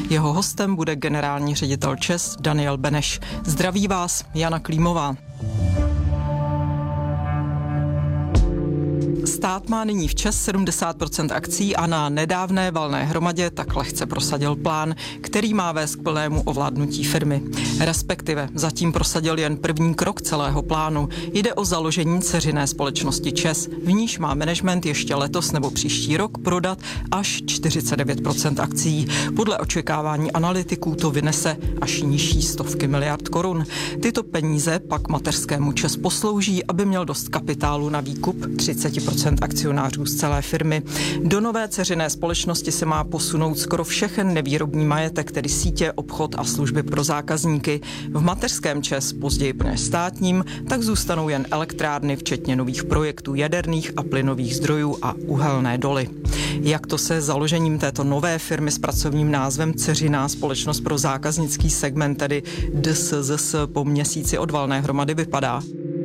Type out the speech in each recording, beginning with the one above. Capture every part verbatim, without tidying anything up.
Jeho hostem bude generální ředitel ČEZ Daniel Beneš. Zdraví vás Jana Klímová. Stát má nyní v ČEZ sedmdesát procent akcí a na nedávné valné hromadě tak lehce prosadil plán, který má vést k plnému ovládnutí firmy. Respektive zatím prosadil jen první krok celého plánu. Jde o založení dceřiné společnosti ČEZ, v níž má management ještě letos nebo příští rok prodat až čtyřicet devět procent akcí. Podle očekávání analytiků to vynese až nižší stovky miliard korun. Tyto peníze pak mateřskému ČEZ poslouží, aby měl dost kapitálu na výkup třicet procent akcionářů z celé firmy. Do nové dceřiné společnosti se má posunout skoro všechen nevýrobní majetek, tedy sítě, obchod a služby pro zákazníky. V mateřském ČEZ, později plně státním, tak zůstanou jen elektrárny, včetně nových projektů jaderných a plynových zdrojů a uhelné doly. Jak to se založením této nové firmy s pracovním názvem Dceřiná společnost pro zákaznický segment, tedy D S Z S, po měsíci od valné hromady vypadá?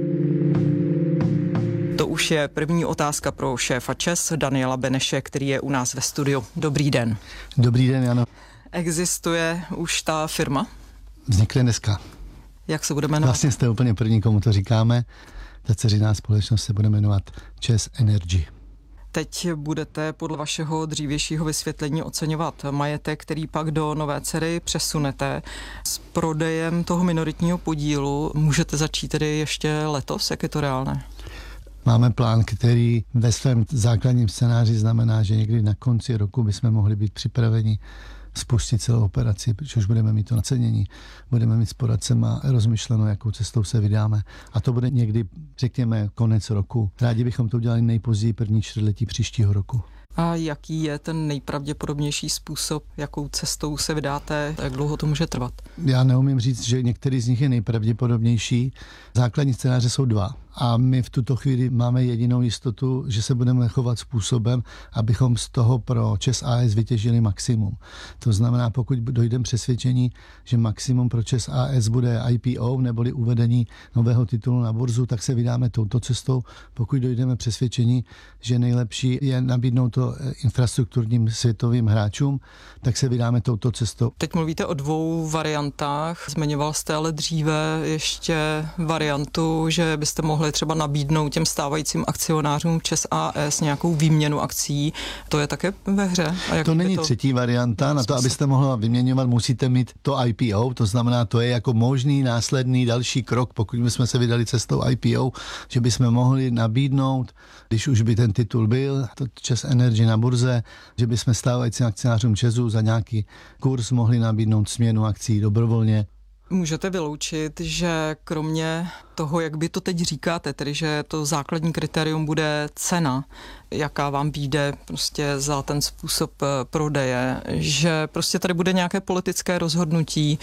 To už je první otázka pro šéfa ČEZ Daniela Beneše, který je u nás ve studiu. Dobrý den. Dobrý den, Jano. Existuje už ta firma? Vznikne dneska. Jak se bude jmenovat? Vlastně jste úplně první, komu to říkáme. Ta dceřiná společnost se bude jmenovat ČEZ Energy. Teď budete podle vašeho dřívějšího vysvětlení oceňovat majetek, který pak do nové dcery přesunete. S prodejem toho minoritního podílu můžete začít tedy ještě letos? Jak je to reálné? Máme plán, který ve svém základním scénáři znamená, že někdy na konci roku bychom mohli být připraveni spustit celou operaci, protože budeme mít to nacenění, budeme mít s poradcema rozmyšleno, jakou cestou se vydáme. A to bude někdy, řekněme, konec roku. Rádi bychom to udělali nejpozději první čtvrtletí příštího roku. A jaký je ten nejpravděpodobnější způsob, jakou cestou se vydáte, jak dlouho to může trvat? Já neumím říct, že některý z nich je nejpravděpodobnější. Základní scénáře jsou dva. A my v tuto chvíli máme jedinou jistotu, že se budeme chovat způsobem, abychom z toho pro ČEZ A S vytěžili maximum. To znamená, pokud dojdeme přesvědčení, že maximum pro ČEZ A S bude I P O neboli uvedení nového titulu na burzu, tak se vydáme touto cestou. Pokud dojdeme přesvědčení, že nejlepší je nabídnout to infrastrukturním světovým hráčům, tak se vydáme touto cestou. Teď mluvíte o dvou variantách. Zmiňoval jste ale dříve ještě variantu, že byste mohli třeba nabídnout těm stávajícím akcionářům ČEZ A S nějakou výměnu akcí. To je také ve hře? A jak to není to... třetí varianta. Na to, abyste mohla vyměňovat, musíte mít to I P O, to znamená, to je jako možný následný další krok, pokud bychom se vydali cestou I P O, že bychom mohli nabídnout, když už by ten titul byl, to ČEZ Energy na burze, že bychom stávajícím akcionářům ČEZu za nějaký kurz mohli nabídnout směnu akcí dobrovolně. Můžete vyloučit, že kromě toho, jak by to teď říkáte, tedy že to základní kritérium bude cena, jaká vám vyjde prostě za ten způsob prodeje, že prostě tady bude nějaké politické rozhodnutí,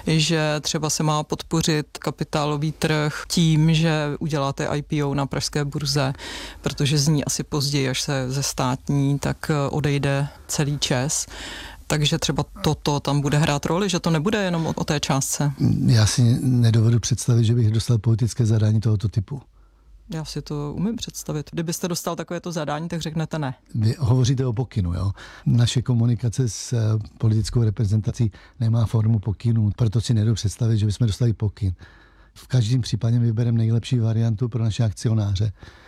že třeba se má podpořit kapitálový trh tím, že uděláte I P O na pražské burze, protože z ní asi později, až se ze státní, tak odejde celý ČEZ. Takže třeba toto tam bude hrát roli, že to nebude jenom o, o té částce. Já si nedovedu představit, že bych dostal politické zadání tohoto typu. Já si to umím představit. Kdybyste dostal takovéto zadání, tak řeknete ne. Vy hovoříte o pokynu, jo? Naše komunikace s politickou reprezentací nemá formu pokynů, proto si nedovedu představit, že bychom dostali pokyn. V každém případě vybereme nejlepší variantu pro naše akcionáře.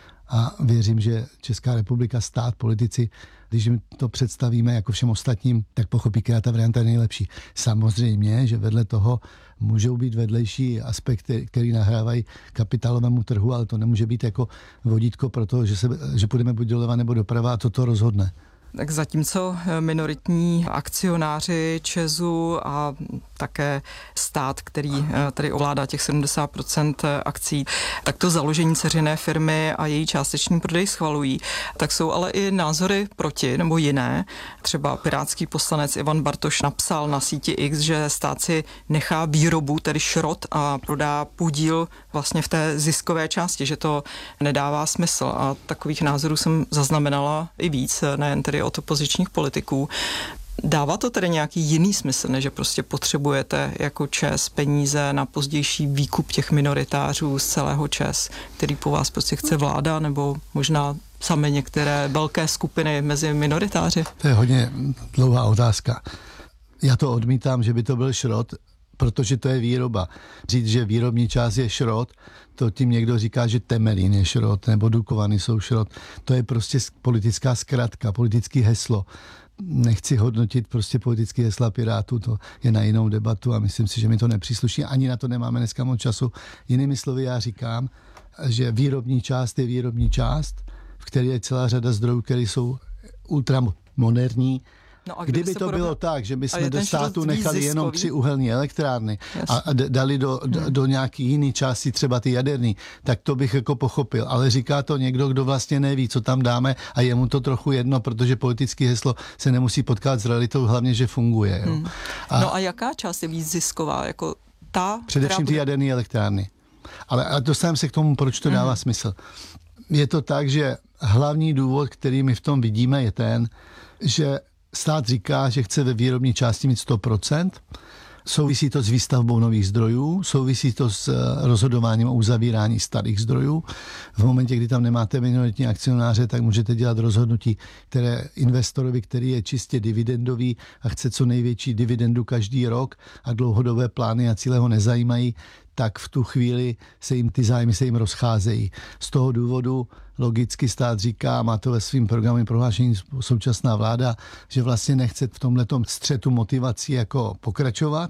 A věřím, že Česká republika, stát, politici, když jim to představíme jako všem ostatním, tak pochopí, která ta varianta je nejlepší. Samozřejmě, že vedle toho můžou být vedlejší aspekty, které nahrávají kapitálovému trhu, ale to nemůže být jako vodítko pro to, že, se, že půjdeme buď doleva nebo doprava a toto rozhodne. Tak zatímco minoritní akcionáři ČEZu a také stát, který tady ovládá těch sedmdesát procent akcí, tak to založení dceřiné firmy a její částečný prodej schvalují. Tak jsou ale i názory proti nebo jiné. Třeba pirátský poslanec Ivan Bartoš napsal na síti X, že stát si nechá výrobu, tedy šrot, a prodá podíl vlastně v té ziskové části, že to nedává smysl. A takových názorů jsem zaznamenala i víc, nejen tedy od opozičních politiků. Dává to tedy nějaký jiný smysl, než že prostě potřebujete jako ČEZ peníze na pozdější výkup těch minoritářů z celého ČEZ, který po vás prostě chce vláda, nebo možná sami některé velké skupiny mezi minoritáři? To je hodně dlouhá otázka. Já to odmítám, že by to byl šrot, protože to je výroba. Říct, že výrobní část je šrot, to tím někdo říká, že Temelín je šrot, nebo Dukovany jsou šrot. To je prostě politická zkratka, politické heslo. Nechci hodnotit prostě politické hesla Pirátů, to je na jinou debatu a myslím si, že mi to nepřísluší. Ani na to nemáme dneska moc času. Jinými slovy já říkám, že výrobní část je výrobní část, v které je celá řada zdrojů, které jsou ultramoderní. No a kdyby, kdyby to podobně... bylo tak, že bychom do státu nechali ziskový? Jenom tři uhelné elektrárny a, a dali do, do, hmm. do nějaký jiný části, třeba ty jaderný, tak to bych jako pochopil. Ale říká to někdo, kdo vlastně neví, co tam dáme a je mu to trochu jedno, protože politické heslo se nemusí potkat s realitou, hlavně, že funguje. Jo. Hmm. A no a jaká část je víc zisková? Jako ta, především ty bude... jaderné elektrárny. Ale a dostaneme se k tomu, proč to dává hmm. smysl. Je to tak, že hlavní důvod, který my v tom vidíme, je ten, že stát říká, že chce ve výrobní části mít sto procent. Souvisí to s výstavbou nových zdrojů, souvisí to s rozhodováním o uzavírání starých zdrojů. V momentě, kdy tam nemáte minoritní akcionáře, tak můžete dělat rozhodnutí, které investorovi, který je čistě dividendový a chce co největší dividendu každý rok a dlouhodobé plány a cíle ho nezajímají, tak v tu chvíli se jim ty zájmy se jim rozcházejí. Z toho důvodu logicky stát říká, má to ve svým programovém prohlášení současná vláda, že vlastně nechce v tomhletom střetu motivací jako pokračovat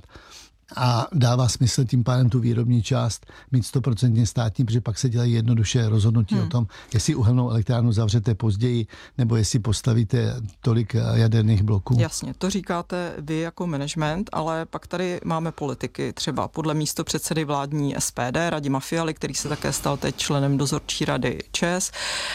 a dává smysl tím pádem tu výrobní část mít stoprocentně státní, protože pak se dělají jednoduše rozhodnutí hmm. o tom, jestli uhelnou elektrárnu zavřete později, nebo jestli postavíte tolik jaderných bloků. Jasně, to říkáte vy jako management, ale pak tady máme politiky, třeba podle místopředsedy vládní S P D Radima Fialy, který se také stal teď členem dozorčí rady ČEZ.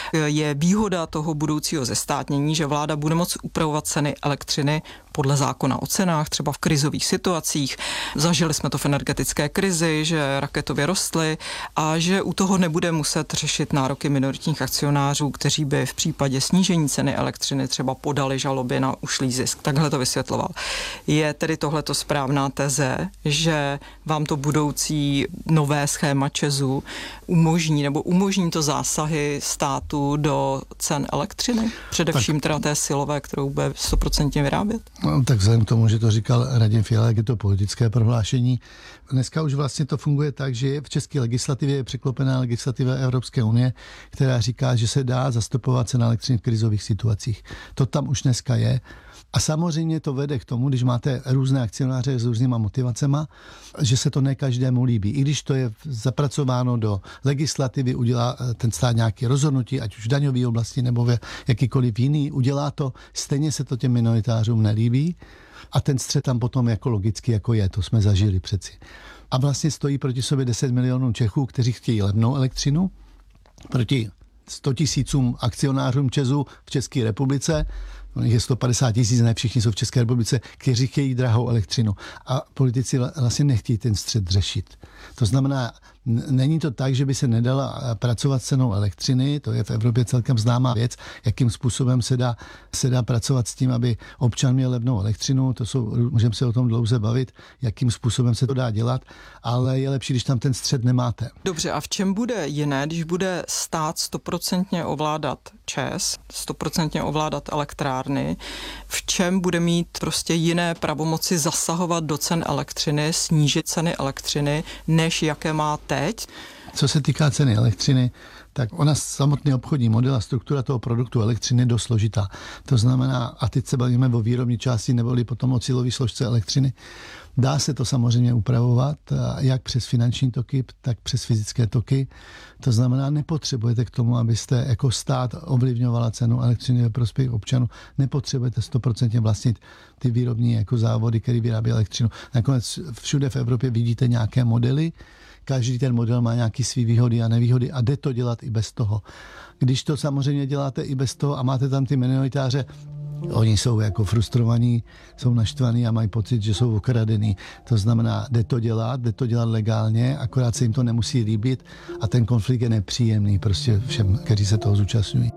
Je výhoda toho budoucího zestátnění, že vláda bude moct upravovat ceny elektřiny podle zákona o cenách, třeba v krizových situacích. Zažili jsme to v energetické krizi, že raketově rostly a že u toho nebude muset řešit nároky minoritních akcionářů, kteří by v případě snížení ceny elektřiny třeba podali žaloby na ušlý zisk. Takhle to vysvětloval. Je tedy tohleto správná teze, že vám to budoucí nové schéma ČEZu umožní nebo umožní to zásahy státu do cen elektřiny? Především tak, teda té silové, kterou bude stoprocentně vyrábět? No, tak vzhledem k tomu, že to říkal Radim Fiala, jak je to politické prohlášení. Dneska už vlastně to funguje tak, že v české legislativě je překlopená legislativa Evropské unie, která říká, že se dá zastupovat cena elektřiny v krizových situacích. To tam už dneska je. A samozřejmě to vede k tomu, když máte různé akcionáře s různýma motivacema, že se to ne každému líbí. I když to je zapracováno do legislativy, udělá ten stát nějaké rozhodnutí, ať už v daňové oblasti nebo v jakýkoliv jiný, udělá to, stejně se to těm minoritářům nelíbí. A ten střet tam potom jako logicky jako je, to jsme zažili přeci. A vlastně stojí proti sobě deset milionů Čechů, kteří chtějí levnou elektřinu, proti sto tisícům akcionářům ČEZu v České republice, je sto padesát tisíc, ne všichni jsou v České republice, kteří chtějí drahou elektřinu. A politici vlastně nechtějí ten střet řešit. To znamená, není to tak, že by se nedala pracovat s cenou elektřiny, to je v Evropě celkem známá věc, jakým způsobem se dá, se dá pracovat s tím, aby občan měl levnou elektřinu, to jsou, můžeme se o tom dlouze bavit, jakým způsobem se to dá dělat, ale je lepší, když tam ten střet nemáte. Dobře, a v čem bude jiné, když bude stát stoprocentně ovládat ČEZ, stoprocentně ovládat elektrárny, v čem bude mít prostě jiné pravomoci zasahovat do cen elektřiny, snížit ceny elektřiny, než jaké má teď? Co se týká ceny elektřiny, tak ona samotný obchodní model a struktura toho produktu elektřiny je dost složitá. To znamená, a teď se bavíme o výrobní části neboli potom o cílové složce elektřiny, dá se to samozřejmě upravovat jak přes finanční toky, tak přes fyzické toky. To znamená, nepotřebujete k tomu, abyste jako stát ovlivňovala cenu elektřiny ve prospěch občanů. Nepotřebujete stoprocentně vlastnit ty výrobní jako závody, které vyrábí elektřinu. Nakonec všude v Evropě vidíte nějaké modely, každý ten model má nějaké svý výhody a nevýhody a jde to dělat i bez toho. Když to samozřejmě děláte i bez toho a máte tam ty minoritáře, oni jsou jako frustrovaní, jsou naštvaní a mají pocit, že jsou okradení. To znamená, jde to dělat, jde to dělat legálně, akorát se jim to nemusí líbit a ten konflikt je nepříjemný prostě všem, kteří se toho zúčastňují.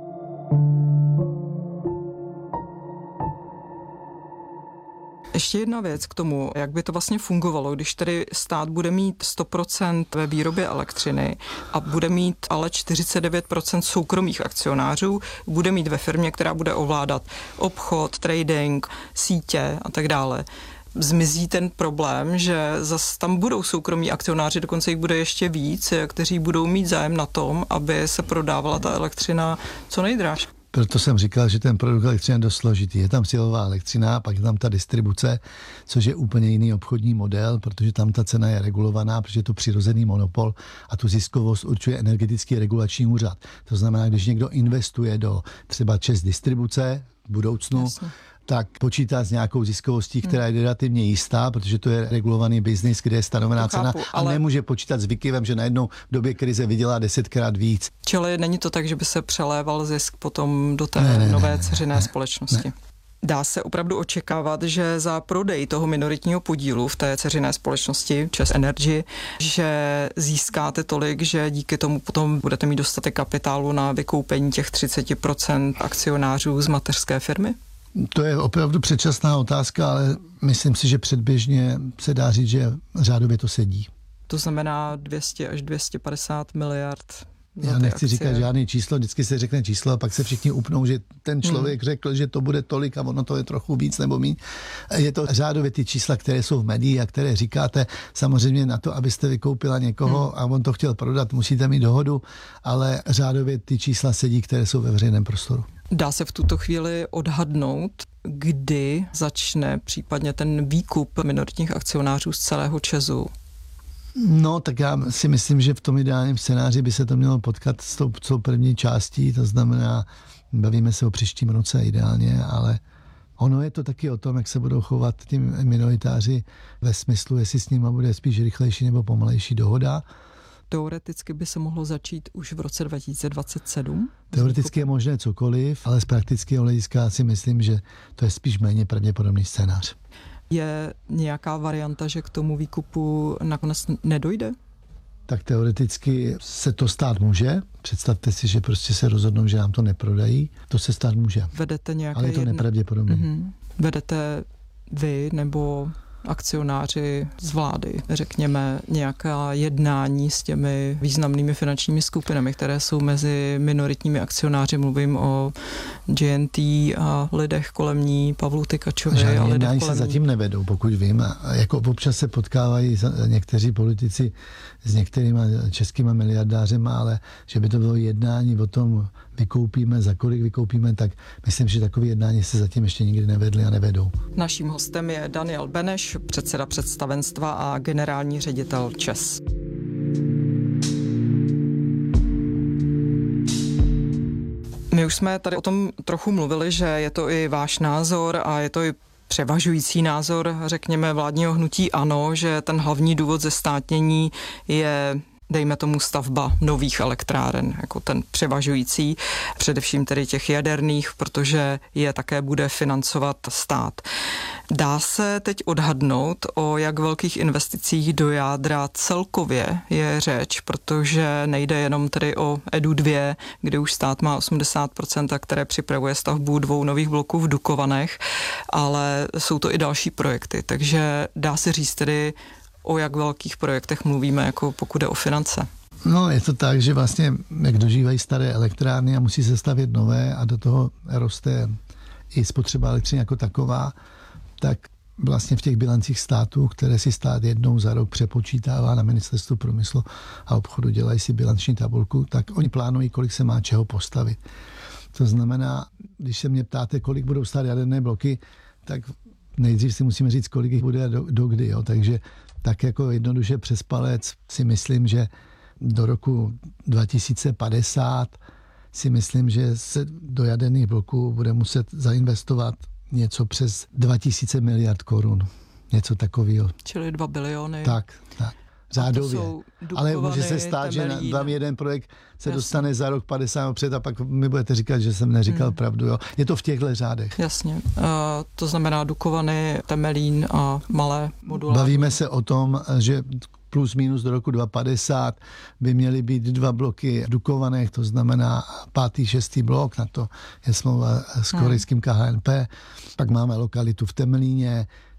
Ještě jedna věc k tomu, jak by to vlastně fungovalo, když tedy stát bude mít sto procent ve výrobě elektřiny a bude mít ale čtyřicet devět procent soukromých akcionářů, bude mít ve firmě, která bude ovládat obchod, trading, sítě a tak dále. zmizí ten problém, že zase tam budou soukromí akcionáři, dokonce jich bude ještě víc, kteří budou mít zájem na tom, aby se prodávala ta elektřina co nejdráž. Proto jsem říkal, že ten produkt elektřiny je dost složitý. Je tam silová elektřina, pak je tam ta distribuce, což je úplně jiný obchodní model, protože tam ta cena je regulovaná, protože je to přirozený monopol a tu ziskovost určuje Energetický regulační úřad. To znamená, když někdo investuje do třeba ČEZ distribuce v budoucnu, Jasně. tak počítá s nějakou ziskovostí, která je relativně jistá, protože to je regulovaný biznis, kde je stanovená cena a ale... nemůže počítat s výkyvem, že najednou v době krize vydělá desetkrát víc. Čili není to tak, že by se přeléval zisk potom do té ne, ne, nové dceřiné společnosti? Ne. Dá se opravdu očekávat, že za prodej toho minoritního podílu v té dceřiné společnosti ČEZ Energy, že získáte tolik, že díky tomu potom budete mít dostatek kapitálu na vykoupení těch třicet procent akcionářů z mateřské firmy? To je opravdu předčasná otázka, ale myslím si, že předběžně se dá říct, že řádově to sedí. To znamená dvě stě až dvě stě padesát miliard. Já nechci akcie. říkat žádný číslo, vždycky se řekne číslo a pak se všichni upnou, že ten člověk hmm. řekl, že to bude tolik a ono to je trochu víc nebo míň. Je to řádově ty čísla, které jsou v médiích a které říkáte. Samozřejmě na to, abyste vykoupila někoho hmm. a on to chtěl prodat, musíte mít dohodu, ale řádově ty čísla sedí, které jsou ve veřejném prostoru. Dá se v tuto chvíli odhadnout, kdy začne případně ten výkup minoritních akcionářů z celého ČEZu? No, tak já si myslím, že v tom ideálním scénáři by se to mělo potkat s tou, s tou první částí, to znamená, bavíme se o příštím roce ideálně, ale ono je to taky o tom, jak se budou chovat ti minoritáři ve smyslu, jestli s nimi bude spíš rychlejší nebo pomalejší dohoda. Teoreticky by se mohlo začít už v roce dva tisíce dvacet sedm? Teoreticky je možné cokoliv, ale z praktického hlediska si myslím, že to je spíš méně pravděpodobný scénář. Je nějaká varianta, že k tomu výkupu nakonec nedojde? Tak teoreticky se to stát může. Představte si, že prostě se rozhodnou, že nám to neprodají. To se stát může. Vedete nějaké ale je to jedna... nepravděpodobné. Mm-hmm. Vedete vy nebo akcionáři z vlády, řekněme, nějaká jednání s těmi významnými finančními skupinami, které jsou mezi minoritními akcionáři, mluvím o G N T a lidech kolem ní, Pavlu Tykačovi Žádný a lidech jednání kolem se zatím nevedou, pokud vím. A jako občas se potkávají někteří politici s některými českými miliardářema, ale že by to bylo jednání o tom, vykoupíme, za kolik vykoupíme, tak myslím, že takové jednání se zatím ještě nikdy nevedly a nevedou. Naším hostem je Daniel Beneš, předseda představenstva a generální ředitel ČEZ. My už jsme tady o tom trochu mluvili, že je to i váš názor a je to i převažující názor, řekněme, vládního hnutí ANO, že ten hlavní důvod zestátnění je, dejme tomu, stavba nových elektráren, jako ten převažující, především tedy těch jaderných, protože je také bude financovat stát. Dá se teď odhadnout, o jak velkých investicích do jádra celkově je řeč, protože nejde jenom tedy o E D U dva, kde už stát má osmdesát procent, a které připravuje stavbu dvou nových bloků v Dukovanech, ale jsou to i další projekty, takže dá se říct tedy, o jak velkých projektech mluvíme, jako pokud jde o finance. No, je to tak, že vlastně jak dožívají staré elektrárny a musí se stavět nové a do toho roste i spotřeba elektřiny jako taková, tak vlastně v těch bilancích států, které si stát jednou za rok přepočítává na Ministerstvu průmyslu a obchodu, dělají si bilanční tabulku, tak oni plánují, kolik se má čeho postavit. To znamená, když se mě ptáte, kolik budou stát jaderné bloky, tak nejdřív si musíme říct, kolik jich bude do, do kdy. Jo? Takže tak jako jednoduše přes palec si myslím, že do roku dva tisíce padesát si myslím, že se do jaderných bloků bude muset zainvestovat něco přes dva tisíce miliard korun. Něco takového. Čili dva biliony. Tak, tak. Řádově. Ale může se stát, Temelín. Že vám jeden projekt se Jasně. dostane za rok padesát před a pak mi budete říkat, že jsem neříkal hmm. pravdu. Jo. Je to v těchto řádech. Jasně. Uh, to znamená Dukovany, Temelín a malé modulární. Bavíme se o tom, že plus minus do roku dva tisíce padesát by měly být dva bloky v Dukovanech, to znamená pátý, šestý blok, na to je smlouva s korejským K H N P. Pak máme lokalitu v Temelíně,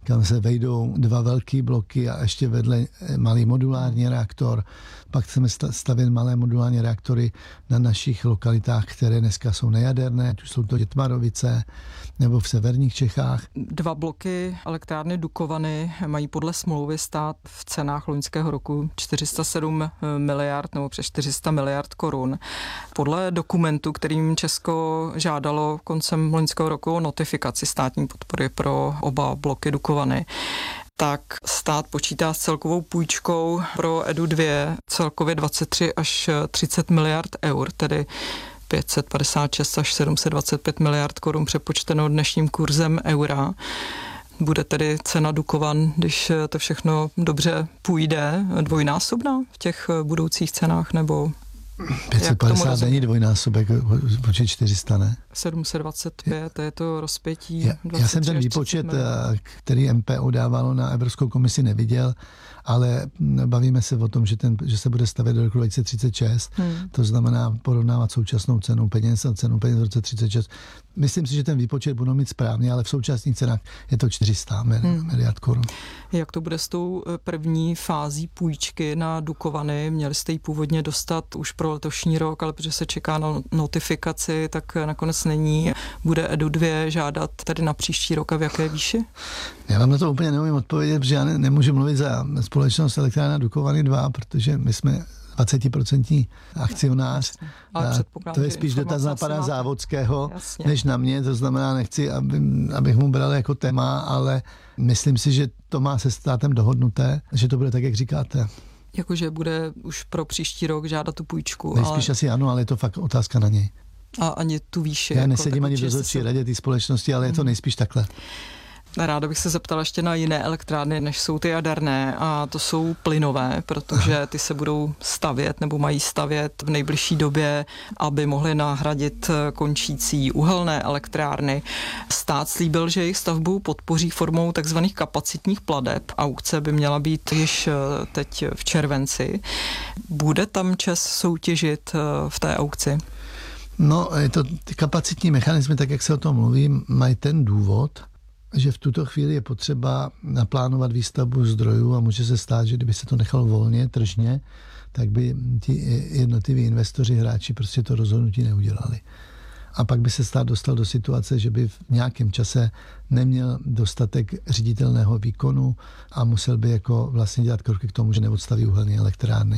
kam se vejdou dva velký bloky a ještě vedle malý modulární reaktor. Pak chceme stavět malé modulární reaktory na našich lokalitách, které dneska jsou nejaderné, ať už jsou to Dětmarovice nebo v severních Čechách. Dva bloky elektrárny Dukovany mají podle smlouvy stát v cenách loňského roku čtyři sta sedm miliard nebo přes čtyři sta miliard korun. Podle dokumentu, kterým Česko žádalo koncem loňského roku o notifikaci státní podpory pro oba bloky Dukovany, tak stát počítá s celkovou půjčkou pro Edu dva celkově dvacet tři až třicet miliard eur, tedy pět set padesát šest až sedm set dvacet pět miliard korun přepočteno dnešním kurzem eura. Bude tedy cena Dukovan, když to všechno dobře půjde, dvojnásobná v těch budoucích cenách, nebo pět set padesát není dvojnásobek, počet čtyři sta, ne? sedm set dvacet pět, je to rozpětí. Já, já jsem ten výpočet, který M P O dávalo na Evropskou komisi, neviděl, ale bavíme se o tom, že, ten, že se bude stavět do roku dva tisíce třicet šest, hmm. to znamená porovnávat současnou cenu peněz a cenu peněz v roce třicet šest. Myslím si, že ten výpočet budou mít správně, ale v současných cenách je to čtyři sta hmm. miliard korun. Jak to bude s tou první fází půjčky na Dukovany? Měli jste ji původně dostat už pro letošní rok, ale protože se čeká na notifikaci, tak nakonec není. Bude Edu dva žádat tedy na příští rok a v jaké výši? Já vám na to úplně neumím odpovědět, protože já ne, nemůžu mluvit za společnost Elektrárna Dukovany dva, protože my jsme dvacet procent akcionář. To je spíš dotaz na pana Závodského, jasně, než na mě, to znamená, nechci, aby, abych mu bral jako téma, ale myslím si, že to má se státem dohodnuté, že to bude tak, jak říkáte. Jakože bude už pro příští rok žádat tu půjčku. Nejspíš ale... asi ano, ale je to fakt otázka na něj. A ani tu výši. Já jako nesedím ani v dozorčí radě té společnosti, ale je to nejspíš takhle. Ráda bych se zeptala ještě na jiné elektrárny, než jsou ty jaderné, a to jsou plynové, protože ty se budou stavět nebo mají stavět v nejbližší době, aby mohly nahradit končící uhelné elektrárny. Stát slíbil, že jejich stavbu podpoří formou takzvaných kapacitních plateb. Aukce by měla být již teď v červenci. Bude tam ČEZ soutěžit v té aukci? No, je to, ty kapacitní mechanismy, tak jak se o tom mluví, mají ten důvod, že v tuto chvíli je potřeba naplánovat výstavbu zdrojů a může se stát, že kdyby se to nechalo volně, tržně, tak by ti jednotliví investoři, hráči prostě to rozhodnutí neudělali. A pak by se stát dostal do situace, že by v nějakém čase neměl dostatek ředitelného výkonu a musel by jako vlastně dělat kroky k tomu, že neodstaví uhelné elektrárny.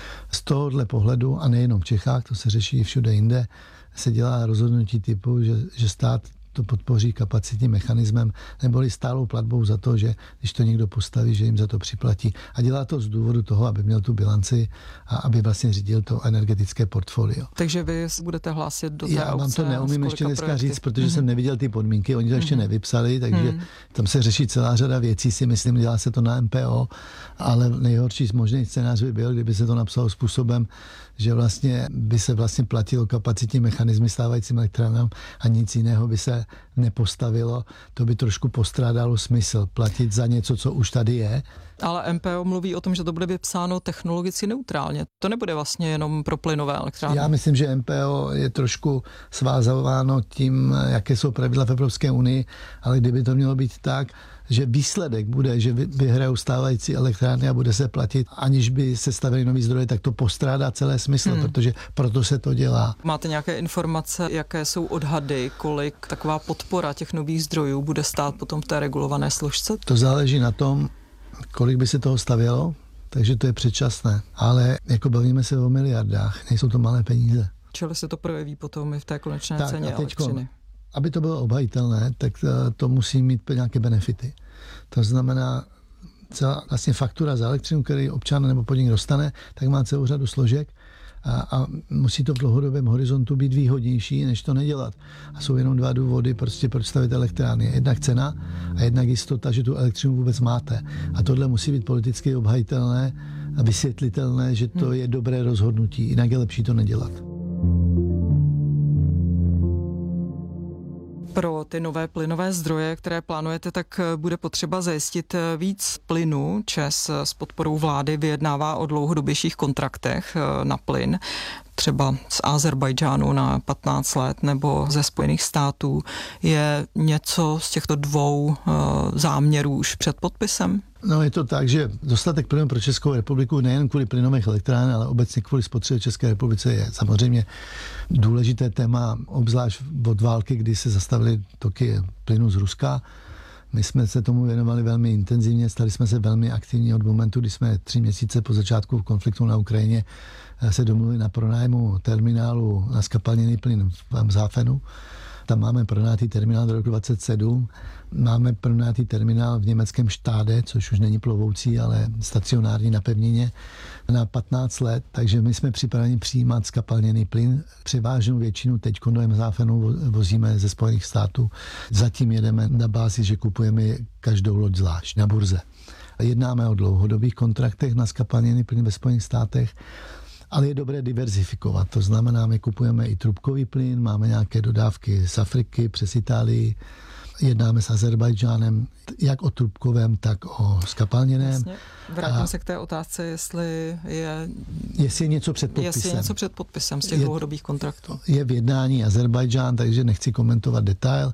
Z tohohle pohledu, a nejenom v Čechách, to se řeší i všude jinde, se dělá rozhodnutí typu, že, že stát to podpoří kapacitním mechanismem neboli stálou platbou za to, že když to někdo postaví, že jim za to připlatí. A dělá to z důvodu toho, aby měl tu bilanci a aby vlastně řídil to energetické portfolio. Takže vy budete hlásit do té Já aukce? vám to neumím ještě dneska projekty říct, protože mm-hmm. jsem neviděl ty podmínky, oni to ještě mm-hmm. nevypsali, takže mm-hmm. tam se řeší celá řada věcí, si myslím, dělá se to na M P O, ale nejhorší možný scénář by byl, kdyby se to napsalo způsobem, že vlastně by se vlastně platilo kapacitní mechanismy stávajícím elektrárnám a nic jiného by se nepostavilo. To by trošku postrádalo smysl platit za něco, co už tady je. Ale M P O mluví o tom, že to bude vypsáno technologicky neutrálně. To nebude vlastně jenom pro plynové elektrárny. Já myslím, že M P O je trošku svázáváno tím, jaké jsou pravidla v Evropské unii, ale kdyby to mělo být tak, že výsledek bude, že vyhrajou stávající elektrárny a bude se platit, aniž by se stavili nový zdroje, tak to postrádá celé smysl, hmm. protože proto se to dělá. Máte nějaké informace, jaké jsou odhady, kolik taková podpora těch nových zdrojů bude stát potom v té regulované složce? To záleží na tom, kolik by se toho stavělo, takže to je předčasné. Ale jako bavíme se o miliardách, nejsou to malé peníze. Čili se to projeví potom i v té konečné tak, ceně elektřiny. Aby to bylo obhajitelné, tak to musí mít nějaké benefity. To znamená, celá vlastně faktura za elektřinu, který občan nebo podnik dostane, tak má celou řadu složek a, a musí to v dlouhodobém horizontu být výhodnější, než to nedělat. A jsou jenom dva důvody, prostě proč stavit elektrárny. Jednak cena a jednak jistota, že tu elektřinu vůbec máte. A tohle musí být politicky obhajitelné a vysvětlitelné, že to je dobré rozhodnutí, jinak je lepší to nedělat. Pro ty nové plynové zdroje, které plánujete, tak bude potřeba zajistit víc plynu. ČEZ s podporou vlády vyjednává o dlouhodobějších kontraktech na plyn, třeba z Azerbajdžánu na patnáct let nebo ze Spojených států. Je něco z těchto dvou záměrů už před podpisem? No, je to tak, že dostatek plynu pro Českou republiku nejen kvůli plynových elektrárn, ale obecně kvůli spotřebě České republice je samozřejmě důležité téma, obzvlášť od války, kdy se zastavily toky plynu z Ruska. My jsme se tomu věnovali velmi intenzivně, stali jsme se velmi aktivní od momentu, kdy jsme tři měsíce po začátku konfliktu na Ukrajině se domluvili na pronájmu terminálu na skapalněný plyn v Záfenu. Tam máme pronajatý terminál do roku dvacet sedm. Máme pronajatý terminál v německém Štáde, což už není plovoucí, ale stacionární na pevnině, na patnáct let. Takže my jsme připraveni přijímat skapalněný plyn. Převážnou většinu teď do Emsafenu vozíme ze Spojených států. Zatím jedeme na bázi, že kupujeme každou loď zvlášť na burze. Jednáme o dlouhodobých kontraktech na skapalněný plyn ve Spojených státech. Ale je dobré diverzifikovat. To znamená, my kupujeme i trubkový plyn, máme nějaké dodávky z Afriky přes Itálii, jednáme s Azerbajdžánem, jak o trubkovém, tak o skapalněném. Jasně. Vrátím a se k té otázce, jestli je... Jestli je něco před podpisem. Jestli je něco před podpisem z těch je, dlouhodobých kontraktů. Je v jednání Azerbajdžán, takže nechci komentovat detail.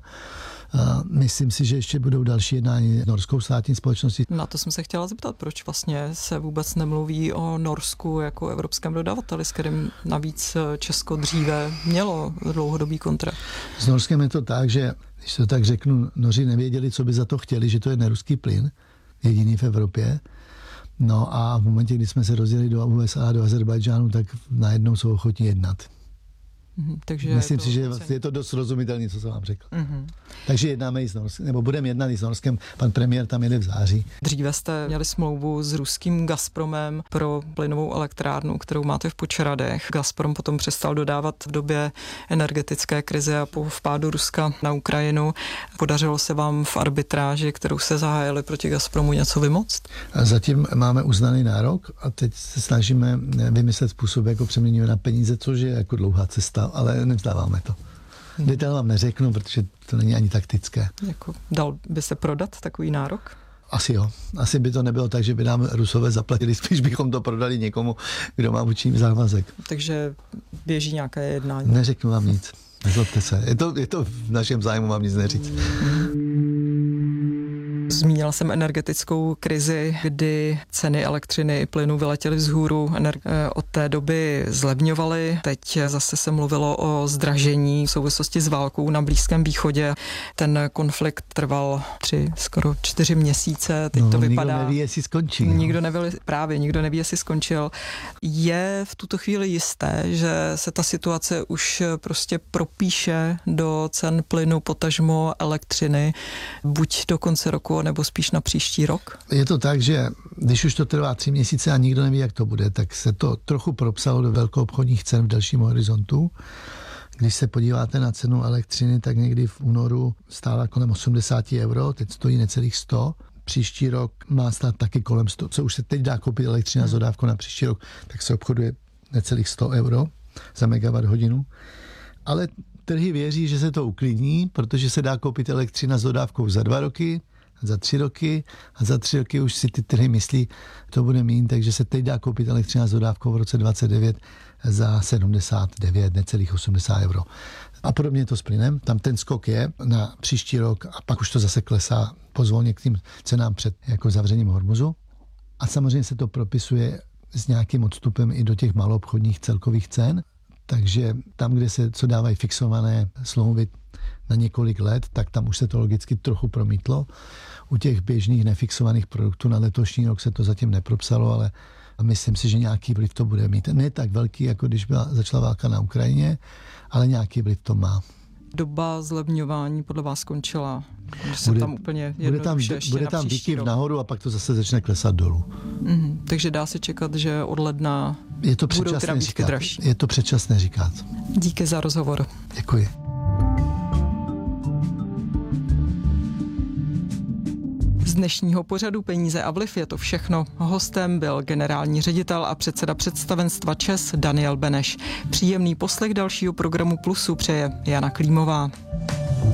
Myslím si, že ještě budou další jednání s norskou státní společností. Na to jsem se chtěla zeptat, proč vlastně se vůbec nemluví o Norsku jako evropském dodavateli, s kterým navíc Česko dříve mělo dlouhodobý kontrakt. S Norskem je to tak, že když to tak řeknu, Noři nevěděli, co by za to chtěli, že to je neruský plyn, jediný v Evropě. No a v momentě, kdy jsme se rozjeli do U S A, do Azerbajdžánu, tak najednou jsou ochotní jednat. Mm, takže Myslím si, že vlastně... je to dost srozumitelné, co jsem vám řekl. Mm-hmm. Takže jednáme i s Norskem, nebo budeme jednat i s Norskem. Pan premiér tam jede v září. Dříve jste měli smlouvu s ruským Gazpromem pro plynovou elektrárnu, kterou máte v Počeradech. Gazprom potom přestal dodávat v době energetické krize a po vpádu Ruska na Ukrajinu. Podařilo se vám v arbitráži, kterou se zahájili proti Gazpromu, něco vymoct? A zatím máme uznaný nárok a teď se snažíme vymyslet způsob, jako přeměníme na peníze, což je jako dlouhá cesta, ale nevzdáváme to. Hmm. Detail vám neřeknu, protože to není ani taktické. Jako, dal by se prodat takový nárok? Asi jo. Asi by to nebylo tak, že by nám Rusové zaplatili, spíš bychom to prodali někomu, kdo má vůči nim závazek. Takže běží nějaké jednání? Neřeknu vám nic. Nezlobte se. Je to, je to v našem zájmu vám nic neříct. Zmínila jsem energetickou krizi, kdy ceny elektřiny i plynu vyletěly vzhůru. Ener- od té doby zlevňovaly. Teď zase se mluvilo o zdražení v souvislosti s válkou na Blízkém východě. Ten konflikt trval tři, skoro čtyři měsíce. Teď no, to vypadá... Nikdo neví, jestli skončí. Nikdo neví, právě, nikdo neví, jestli skončil. Je v tuto chvíli jisté, že se ta situace už prostě propíše do cen plynu, potažmo elektřiny, buď do konce roku, nebo spíš na příští rok? Je to tak, že když už to trvá tři měsíce a nikdo neví, jak to bude, tak se to trochu propsalo do velkoobchodních cen v dalším horizontu. Když se podíváte na cenu elektřiny, tak někdy v únoru stála kolem osmdesát euro, teď stojí necelých sto. Příští rok má stát taky kolem sto. Co už se teď dá koupit elektřina z dodávkou na příští rok, tak se obchoduje necelých sto euro za megawatt hodinu. Ale trhy věří, že se to uklidní, protože se dá koupit elektřina s dodávkou za dva roky, za tři roky a za tři roky už si ty trhy myslí, to bude míň, takže se teď dá koupit elektřina s dodávkou v roce dvacet devět za sedmdesát devět, necelých osmdesát euro. A podobně to s plynem, tam ten skok je na příští rok a pak už to zase klesá pozvolně k tím cenám před jako zavřením Hormuzu. A samozřejmě se to propisuje s nějakým odstupem i do těch maloobchodních celkových cen, takže tam, kde se co dávají fixované smlouvy na několik let, tak tam už se to logicky trochu promítlo. U těch běžných nefixovaných produktů na letošní rok se to zatím nepropsalo, ale myslím si, že nějaký vliv to bude mít. Ne tak velký, jako když byla, začala válka na Ukrajině, ale nějaký vliv to má. Doba zlevňování podle vás skončila? Se bude tam úplně bude tam, bude tam výkyv nahoru a pak to zase začne klesat dolů. Mm-hmm. Takže dá se čekat, že od ledna je to budou teda výtky dražší. Je to předčasné říkat. Díky za rozhovor. Děkuji. Z dnešního pořadu Peníze a vliv je to všechno. Hostem byl generální ředitel a předseda představenstva ČEZ Daniel Beneš. Příjemný poslech dalšího programu Plusu přeje Jana Klímová.